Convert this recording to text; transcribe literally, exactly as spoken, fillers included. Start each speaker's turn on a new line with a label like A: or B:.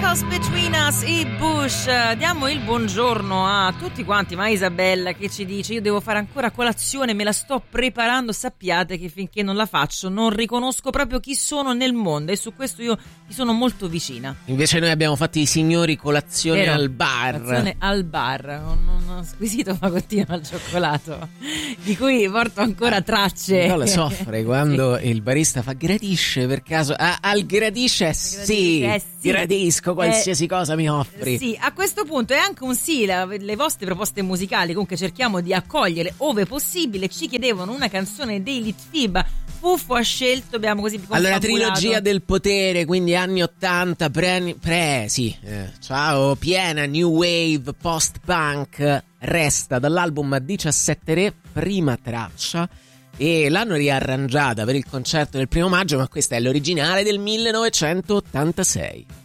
A: Miles Between Us e Bush. Diamo il buongiorno a tutti quanti, ma Isabella che ci dice: io devo fare ancora colazione, me la sto preparando. Sappiate che finché non la faccio non riconosco proprio chi sono nel mondo, e su questo io mi sono molto vicina.
B: Invece noi abbiamo fatto i signori colazione
A: Vero,
B: al bar.
A: Colazione al bar con uno squisito fagottino al cioccolato di cui porto ancora tracce.
B: No, le soffre quando il barista fa: gradisce per caso? Ah, al gradisce? Sì,
A: eh sì,
B: gradisco qualsiasi eh, cosa mi offri.
A: Sì, a questo punto è anche un sì la, le vostre proposte musicali. Comunque cerchiamo di accogliere ove possibile. Ci chiedevano una canzone dei Litfiba. Puffo ha scelto, abbiamo così
B: allora, trilogia del potere, quindi anni ottanta, pre, pre sì, eh, ciao, piena new wave, post punk, resta dall'album diciassette Re, prima traccia, e l'hanno riarrangiata per il concerto del primo maggio, ma questa è l'originale del millenovecentottantasei.